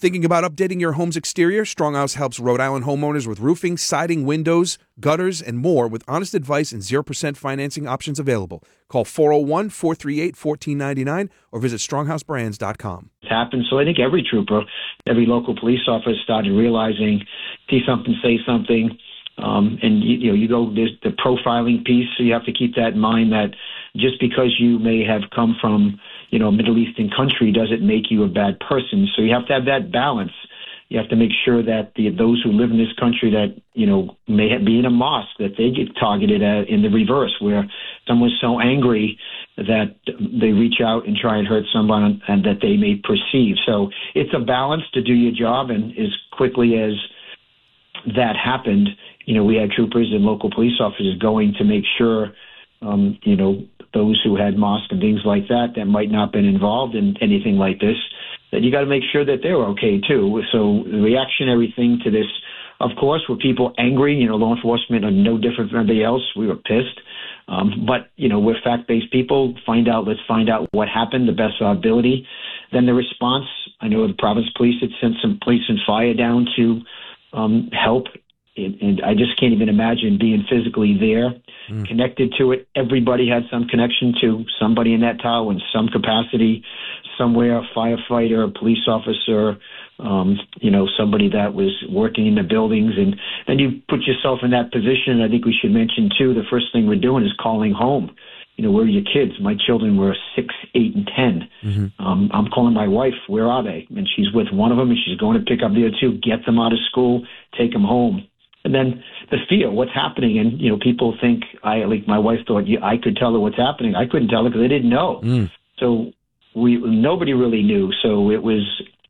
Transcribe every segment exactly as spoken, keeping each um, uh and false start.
Thinking about updating your home's exterior? Stronghouse helps Rhode Island homeowners with roofing, siding, windows, gutters, and more with honest advice and zero percent financing options available. Call four oh one, four three eight, one four nine nine or visit stronghouse brands dot com. It's happened. So I think every trooper, every local police officer started realizing, see something, say something. Um, and, you, you know, you go, there's the profiling piece, so you have to keep that in mind that just because you may have come from, you know, a Middle Eastern country doesn't make you a bad person. So you have to have that balance. You have to make sure that the, those who live in this country that, you know, may have, be in a mosque, that they get targeted at, in the reverse, where someone's so angry that they reach out and try and hurt someone and that they may perceive. So it's a balance to do your job, and as quickly as that happened, you know, we had troopers and local police officers going to make sure, um, you know, those who had mosques and things like that that might not have been involved in anything like this, that you got to make sure that they're okay too. So the reactionary thing to this, of course, were people angry. You know, law enforcement are no different from everybody else. We were pissed. Um, but, you know, we're fact-based people. Find out, let's find out what happened, the best of our ability. Then the response, I know the Providence Police had sent some police and fire down to um, help. And, and I just can't even imagine being physically there, mm. connected to it. Everybody had some connection to somebody in that tower in some capacity, somewhere, a firefighter, a police officer, um, you know, somebody that was working in the buildings. And then you put yourself in that position. I think we should mention, too, the first thing we're doing is calling home. You know, where are your kids? My children were six, eight, and ten. Mm-hmm. Um, I'm calling my wife. Where are they? And she's with one of them, and she's going to pick up the other two, get them out of school, take them home. And then the fear, what's happening. And, you know, people think, I like my wife thought yeah, I could tell her what's happening. I couldn't tell her because I didn't know. Mm. So we nobody really knew. So it was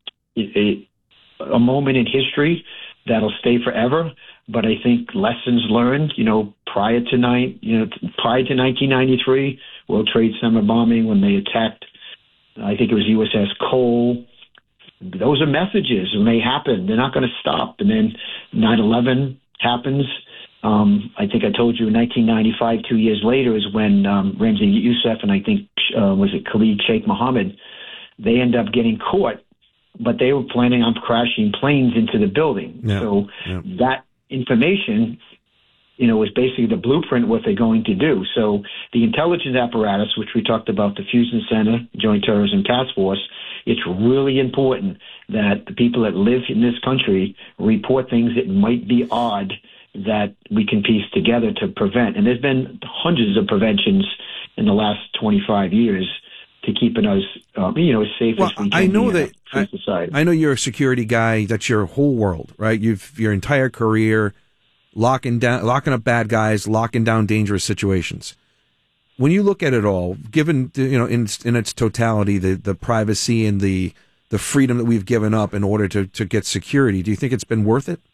a, a moment in history that'll stay forever. But I think lessons learned, you know, prior to nine, you know, prior to nineteen ninety-three, World Trade Center bombing, when they attacked, I think it was U S S Cole. Those are messages. When they happen, they're not going to stop. And then nine eleven happens. Um, I think I told you in nineteen ninety-five, two years later, is when um, Ramzi Youssef and I think, uh, was it Khalid Sheikh Mohammed, they end up getting caught, but they were planning on crashing planes into the building. Yeah. So yeah. that information, you know, was basically the blueprint of what they're going to do. So the intelligence apparatus, which we talked about, the Fusion Center, Joint Terrorism Task Force, it's really important that the people that live in this country report things that might be odd that we can piece together to prevent. And there's been hundreds of preventions in the last twenty-five years to keeping us, uh, you know, as safe well, as we can I know be that, in a society. I, I know you're a security guy. That's your whole world, right? You've your entire career locking down, locking up bad guys, locking down dangerous situations. When you look at it all, given, you know, in in its totality, the, the privacy and the the freedom that we've given up in order to, to get security, do you think it's been worth it?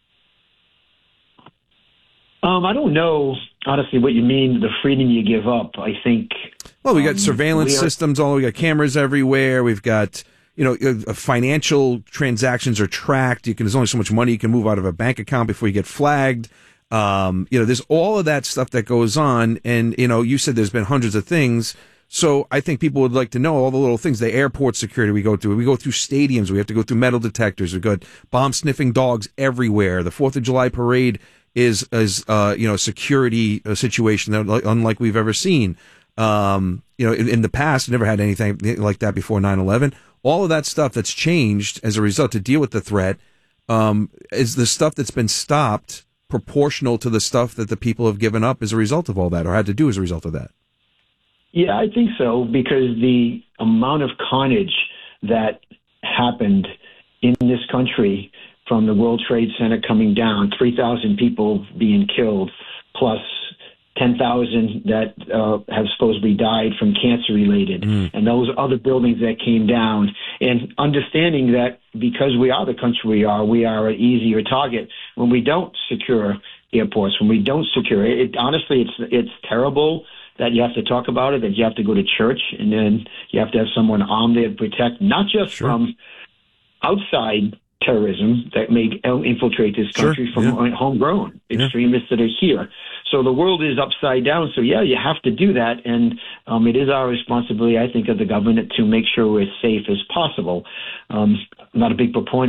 Um, I don't know, honestly, what you mean, the freedom you give up. I think... Well, we got um, surveillance we are, systems, all we got cameras everywhere. We've got, you know, uh, financial transactions are tracked. You can, there's only so much money you can move out of a bank account before you get flagged. Um, you know, there's all of that stuff that goes on. And, you know, you said there's been hundreds of things. So I think people would like to know all the little things, the airport security we go through. We go through stadiums. We have to go through metal detectors. We've got bomb sniffing dogs everywhere. The fourth of July parade is, is, uh, you know, a security uh, situation that unlike we've ever seen. Um, you know, in, in the past, never had anything like that before nine eleven. All of that stuff that's changed as a result to deal with the threat, um, is the stuff that's been stopped proportional to the stuff that the people have given up as a result of all that, or had to do as a result of that? Yeah, I think so, because the amount of carnage that happened in this country from the World Trade Center coming down, three thousand people being killed, plus ten thousand that uh, have supposedly died from cancer-related, mm. and those other buildings that came down, and understanding that because we are the country we are, we are an easier target when we don't secure airports, when we don't secure it. it honestly, it's it's terrible that you have to talk about it, that you have to go to church, and then you have to have someone armed there to protect, not just sure. from outside terrorism that may infiltrate this country, sure. from yeah. homegrown extremists yeah. that are here. So the world is upside down. So, yeah, you have to do that. And um, it is our responsibility, I think, of the government to make sure we're as safe as possible. Um, I'm not a big proponent